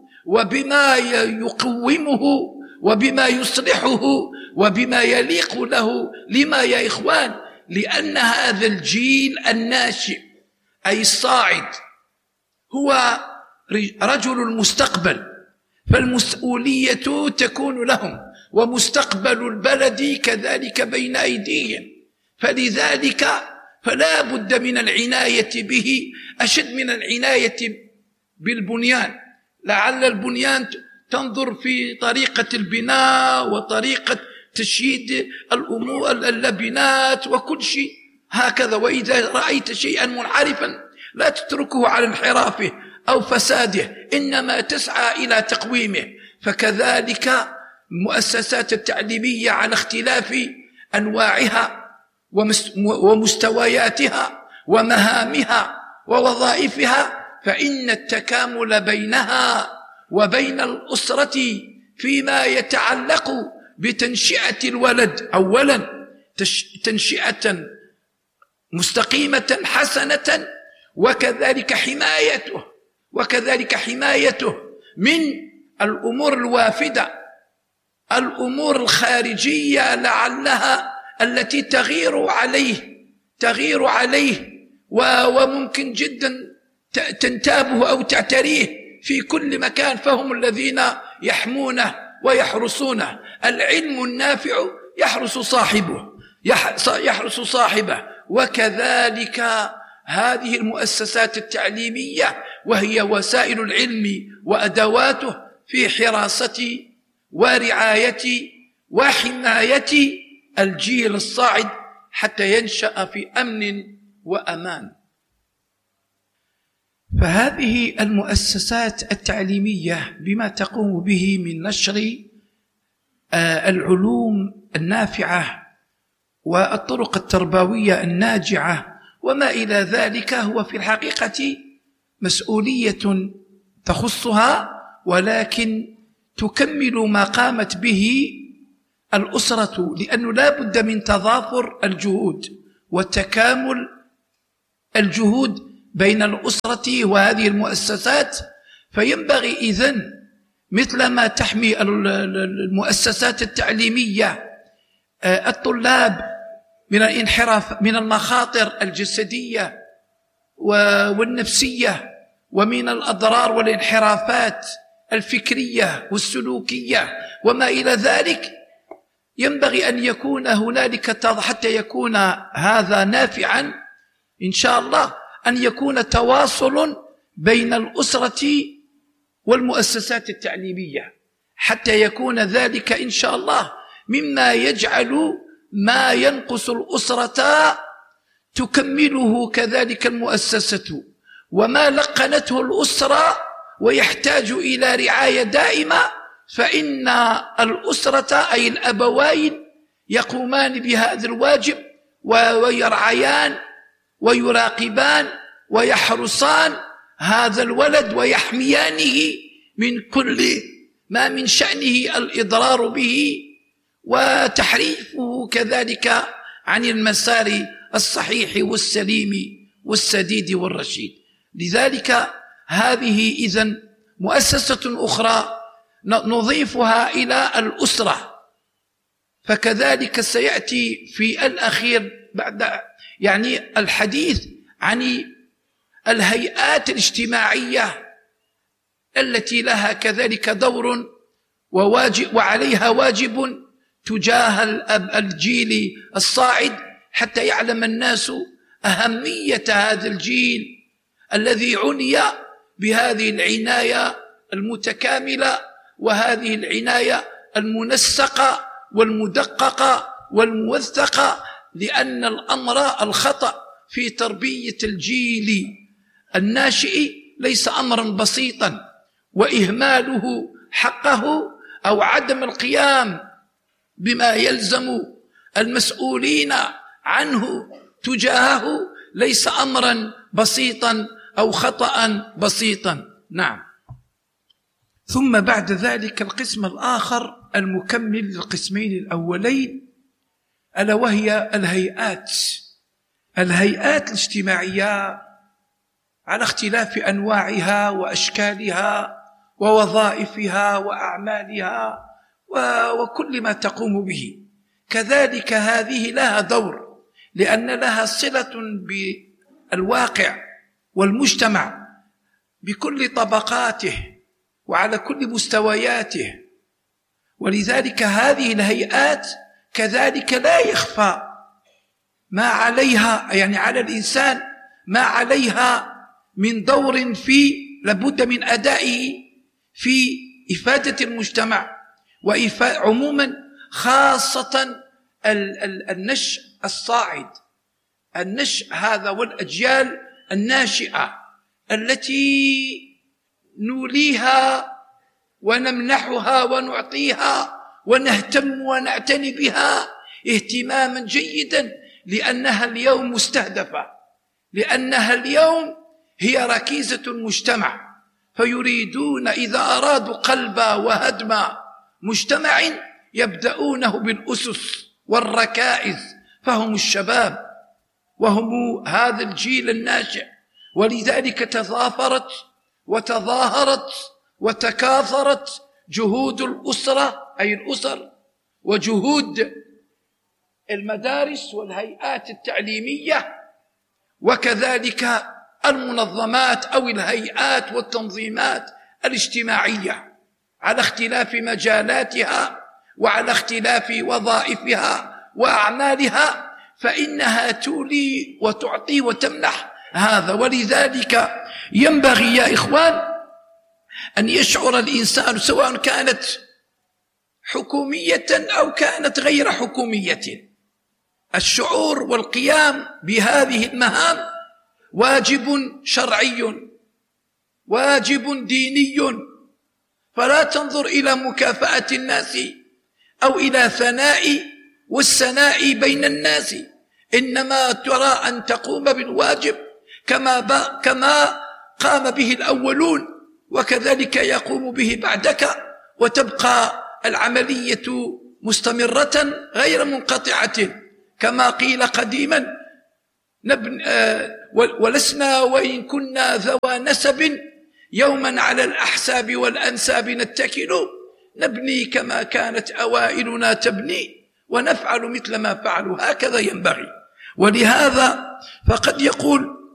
وبما يقومه وبما يصلحه وبما يليق له. لما يا إخوان؟ لأن هذا الجيل الناشئ أي الصاعد هو رجل المستقبل، فالمسؤولية تكون لهم، ومستقبل البلد كذلك بين أيديهم، فلذلك فلا بد من العناية به أشد من العناية بالبنيان. لعل البنيان تنظر في طريقة البناء وطريقة تشييد الأمور اللبنات وكل شيء هكذا، وإذا رأيت شيئا منحرفا لا تتركه على انحرافه أو فساده، إنما تسعى إلى تقويمه. فكذلك المؤسسات التعليمية على اختلاف أنواعها ومستوياتها ومهامها ووظائفها، فإن التكامل بينها وبين الأسرة فيما يتعلق بتنشئة الولد أولا تنشئة مستقيمة حسنة، وكذلك حمايته وكذلك حمايته من الأمور الوافدة، الأمور الخارجية لعلها التي تغير عليه تغير عليه وممكن جدا تنتابه أو تعتريه في كل مكان، فهم الذين يحمونه ويحرسونه. العلم النافع يحرس صاحبه يحرس صاحبه وكذلك هذه المؤسسات التعليمية وهي وسائل العلم وأدواته في حراسة ورعاية وحماية الجيل الصاعد حتى ينشأ في أمن وأمان. فهذه المؤسسات التعليمية بما تقوم به من نشر العلوم النافعة والطرق التربوية الناجعة وما إلى ذلك، هو في الحقيقة مسؤولية تخصها، ولكن تكمل ما قامت به الأسرة، لأنه لا بد من تضافر الجهود وتكامل الجهود بين الأسرة وهذه المؤسسات. فينبغي إذن مثلما تحمي المؤسسات التعليمية الطلاب من الانحراف، من المخاطر الجسدية والنفسية، ومن الأضرار والانحرافات الفكرية والسلوكية وما إلى ذلك، ينبغي أن يكون هنالك حتى يكون هذا نافعا إن شاء الله، أن يكون تواصل بين الأسرة والمؤسسات التعليمية، حتى يكون ذلك إن شاء الله مما يجعل ما ينقص الأسرة تكمله كذلك المؤسسة، وما لقنته الأسرة ويحتاج إلى رعاية دائمة، فإن الأسرة أي الأبوين يقومان بهذا الواجب ويرعيان ويراقبان ويحرصان هذا الولد ويحميانه من كل ما من شأنه الإضرار به وتحريفه كذلك عن المسار الصحيح والسليم والسديد والرشيد. لذلك هذه إذن مؤسسة أخرى نضيفها إلى الأسرة. فكذلك سيأتي في الأخير بعد يعني الحديث عن الهيئات الاجتماعية التي لها كذلك دور وواجب وعليها واجب تجاه الجيل الصاعد، حتى يعلم الناس أهمية هذا الجيل الذي عني بهذه العناية المتكاملة وهذه العناية المنسقة والمدققة والموثقة، لأن الأمر الخطأ في تربية الجيل الناشئ ليس أمرا بسيطا، وإهماله حقه أو عدم القيام بما يلزم المسؤولين عنه تجاهه ليس أمرا بسيطا أو خطأ بسيطا. نعم. ثم بعد ذلك القسم الآخر المكمل للقسمين الأولين، ألا وهي الهيئات الهيئات الاجتماعية على اختلاف أنواعها وأشكالها ووظائفها وأعمالها وكل ما تقوم به. كذلك هذه لها دور، لأن لها صلة بالواقع والمجتمع بكل طبقاته وعلى كل مستوياته. ولذلك هذه الهيئات كذلك لا يخفى ما عليها، يعني على الإنسان ما عليها من دور في لابد من أدائه في إفادة المجتمع وعموما، خاصة النشء الصاعد، النشء هذا والأجيال الناشئة التي نوليها ونمنحها ونعطيها ونهتم ونعتني بها اهتماما جيدا، لأنها اليوم مستهدفة، لأنها اليوم هي ركيزة المجتمع. فيريدون إذا أرادوا قلب وهدم مجتمع يبدأونه بالأسس والركائز، فهم الشباب وهم هذا الجيل الناشئ. ولذلك تضافرت وتظاهرت وتكاثرت جهود الأسرة أي الأسر، وجهود المدارس والهيئات التعليمية، وكذلك المنظمات أو الهيئات والتنظيمات الاجتماعية على اختلاف مجالاتها وعلى اختلاف وظائفها وأعمالها، فإنها تولي وتعطي وتمنح هذا. ولذلك ينبغي يا إخوان أن يشعر الإنسان سواء كانت حكومية أو كانت غير حكومية، الشعور والقيام بهذه المهام واجب شرعي، واجب ديني، فلا تنظر إلى مكافأة الناس أو إلى ثناء والسناء بين الناس، إنما ترى أن تقوم بالواجب كما كما قام به الأولون وكذلك يقوم به بعدك، وتبقى العملية مستمرة غير منقطعة كما قيل قديما: نبن آه ولسنا وإن كنا ذوى نسب يوما على الأحساب والأنساب نتكل، نبني كما كانت أوائلنا تبني ونفعل مثل ما فعلوا، هكذا ينبغي. ولهذا فقد يقول